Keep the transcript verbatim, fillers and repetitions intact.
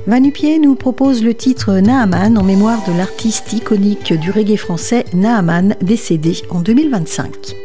Va-Nu-Pieds nous propose le titre Naaman en mémoire de l'artiste iconique du reggae français Naaman, décédé en deux mille vingt-cinq.